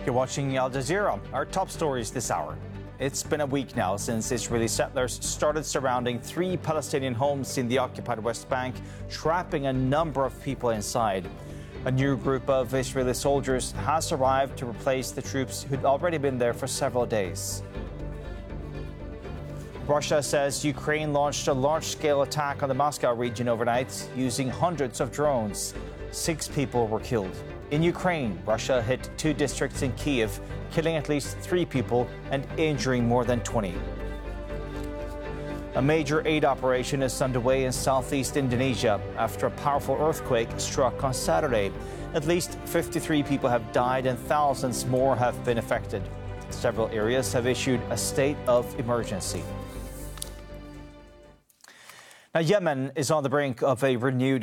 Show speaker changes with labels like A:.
A: You're watching Al Jazeera. Our top stories this hour. It's been a week now since Israeli settlers started surrounding 3 Palestinian homes in the occupied West Bank, trapping a number of people inside. A new group of Israeli soldiers has arrived to replace the troops who'd already been there for several days. Russia says Ukraine launched a large-scale attack on the Moscow region overnight using hundreds of drones. 6 people were killed. In Ukraine, Russia hit 2 districts in Kyiv, killing at least 3 people and injuring more than 20. A major aid operation is underway in southeast Indonesia after a powerful earthquake struck on Saturday. At least 53 people have died and thousands more have been affected. Several areas have issued a state of emergency. Now, Yemen is on the brink of a renewed